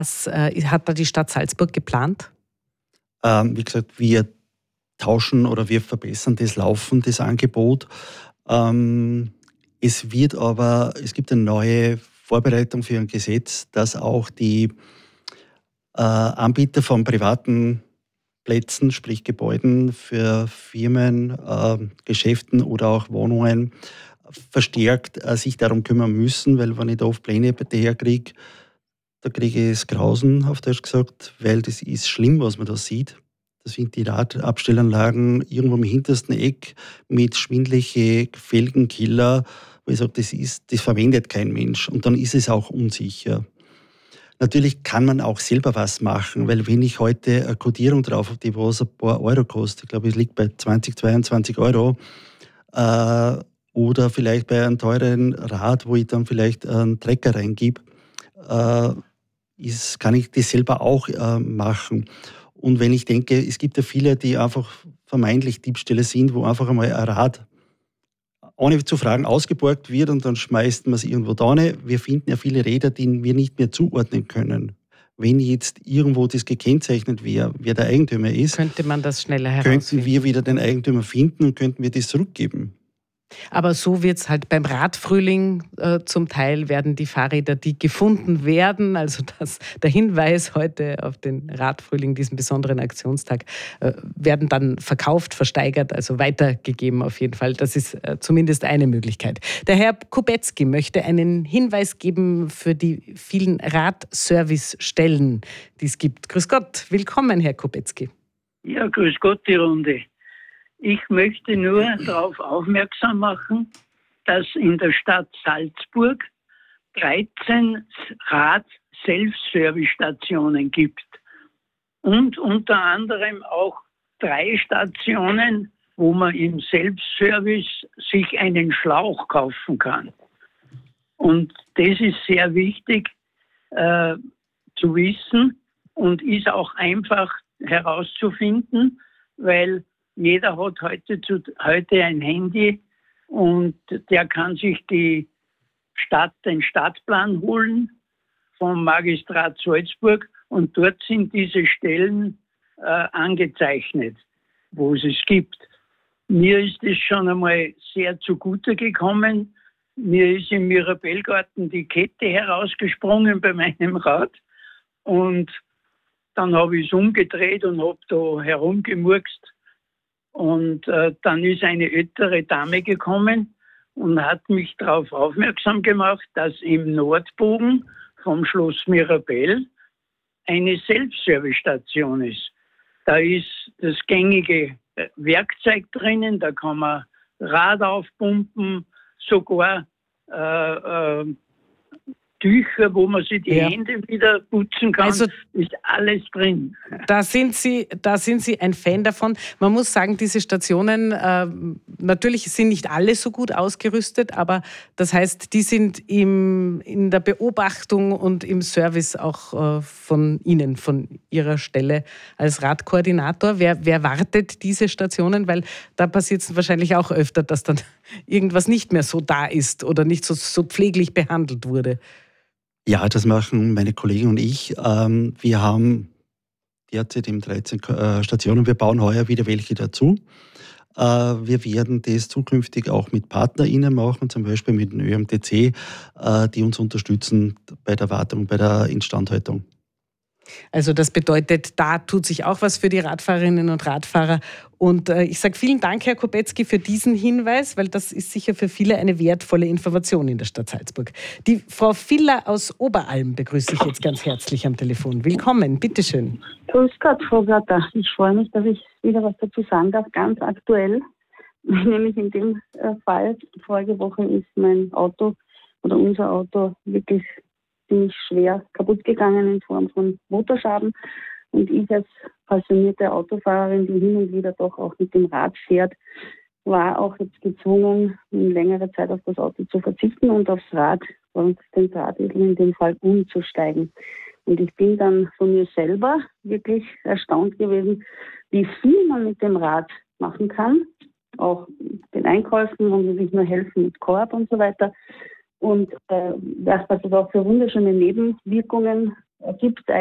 Was hat da die Stadt Salzburg geplant? Wie gesagt, wir tauschen oder wir verbessern das Laufen, das Angebot. Ähm, es gibt eine neue Vorbereitung für ein Gesetz, dass auch die Anbieter von privaten Plätzen, sprich Gebäuden für Firmen, Geschäften oder auch Wohnungen verstärkt sich darum kümmern müssen, weil wenn ich da oft Pläne daher kriege, da kriege ich das Grausen, auf Deutsch gesagt, weil das ist schlimm, was man da sieht. Da sind die Radabstellanlagen irgendwo im hintersten Eck mit schwindliche Felgenkiller, wo ich sage, das verwendet kein Mensch. Und dann ist es auch unsicher. Natürlich kann man auch selber was machen, weil wenn ich heute eine Kodierung drauf habe, die was ein paar Euro kostet, ich glaube, es liegt bei 20, 22 Euro, äh, oder vielleicht bei einem teuren Rad, wo ich dann vielleicht einen Trecker reingebe, äh, kann ich das selber auch machen. Und wenn ich denke, es gibt ja viele, die einfach vermeintlich Diebstähle sind, wo einfach einmal ein Rad ohne zu fragen ausgeborgt wird und dann schmeißt man es irgendwo da rein. Wir finden ja viele Räder, die wir nicht mehr zuordnen können. Wenn jetzt irgendwo das gekennzeichnet wäre, wer der Eigentümer ist, Könnte man das schneller könnten herausfinden? wir wieder den Eigentümer finden und könnten wir das zurückgeben. Aber so wird es halt beim Radfrühling zum Teil werden die Fahrräder, die gefunden werden, also der Hinweis heute auf den Radfrühling, diesen besonderen Aktionstag, werden dann verkauft, versteigert, also weitergegeben auf jeden Fall. Das ist zumindest eine Möglichkeit. Der Herr Kubecki möchte einen Hinweis geben für die vielen Radservicestellen, die es gibt. Grüß Gott, willkommen, Herr Kubecki. Ja, grüß Gott, die Runde. Ich möchte nur darauf aufmerksam machen, dass in der Stadt Salzburg 13 Rad-Self-Service-Stationen gibt. Und unter anderem auch 3 Stationen, wo man im Self-Service sich einen Schlauch kaufen kann. Und das ist sehr wichtig zu wissen und ist auch einfach herauszufinden, weil jeder hat heute ein Handy und der kann sich den Stadtplan holen vom Magistrat Salzburg und dort sind diese Stellen angezeichnet, wo es gibt. Mir ist es schon einmal sehr zugute gekommen. Mir ist im Mirabellgarten die Kette herausgesprungen bei meinem Rad und dann habe ich es umgedreht und habe da herumgemurkst. Und dann ist eine ältere Dame gekommen und hat mich darauf aufmerksam gemacht, dass im Nordbogen vom Schloss Mirabell eine Self-Service-Station ist. Da ist das gängige Werkzeug drinnen, da kann man Rad aufpumpen, sogar Tücher, wo man sich die Hände wieder putzen kann, also, ist alles drin. Da sind Sie ein Fan davon. Man muss sagen, diese Stationen, natürlich sind nicht alle so gut ausgerüstet, aber das heißt, die sind in der Beobachtung und im Service auch von Ihnen, von Ihrer Stelle als Radkoordinator. Wer wartet diese Stationen? Weil da passiert es wahrscheinlich auch öfter, dass dann irgendwas nicht mehr so da ist oder nicht so pfleglich behandelt wurde. Ja, das machen meine Kollegen und ich. Wir haben derzeit 13 Stationen. Wir bauen heuer wieder welche dazu. Wir werden das zukünftig auch mit PartnerInnen machen, zum Beispiel mit dem ÖMTC, die uns unterstützen bei der Wartung, bei der Instandhaltung. Also das bedeutet, da tut sich auch was für die Radfahrerinnen und Radfahrer. Und ich sage vielen Dank, Herr Kubecki, für diesen Hinweis, weil das ist sicher für viele eine wertvolle Information in der Stadt Salzburg. Die Frau Viller aus Oberalm begrüße ich jetzt ganz herzlich am Telefon. Willkommen, bitteschön. Grüß Gott, Frau Gatter. Ich freue mich, dass ich wieder was dazu sagen darf, ganz aktuell. Nämlich in dem Fall, vorige Woche ist mein Auto oder unser Auto wirklich ziemlich schwer kaputt gegangen in Form von Motorschaden. Und ich als passionierte Autofahrerin, die hin und wieder doch auch mit dem Rad fährt, war auch jetzt gezwungen, in längere Zeit auf das Auto zu verzichten und aufs Rad und den Drahtesel in dem Fall umzusteigen. Und ich bin dann von mir selber wirklich erstaunt gewesen, wie viel man mit dem Rad machen kann. Auch den Einkäufen, wo sie sich nur helfen mit Korb und so weiter. Und was das auch für wunderschöne Nebenwirkungen gibt